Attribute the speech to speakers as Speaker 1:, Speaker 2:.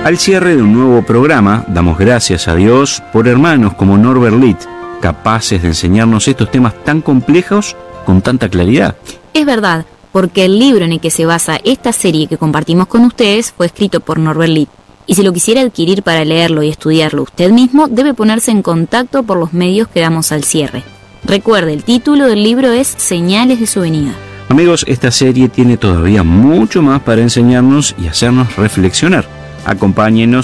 Speaker 1: Al cierre de un nuevo programa, damos gracias a Dios por hermanos como Norbert Litt, capaces de enseñarnos estos temas tan complejos con tanta claridad.
Speaker 2: Es verdad, porque el libro en el que se basa esta serie que compartimos con ustedes fue escrito por Norbert Litt. Y si lo quisiera adquirir para leerlo y estudiarlo usted mismo, debe ponerse en contacto por los medios que damos al cierre. Recuerde, el título del libro es Señales de su venida.
Speaker 1: Amigos, esta serie tiene todavía mucho más para enseñarnos y hacernos reflexionar. Acompáñenos